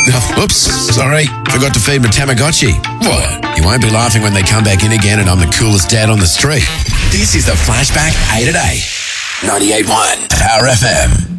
Oops, sorry. Forgot to feed my Tamagotchi. What? You won't be laughing when they come back in again and I'm the coolest dad on the street. This is the Flashback 8 at 8. 98.1 Power FM.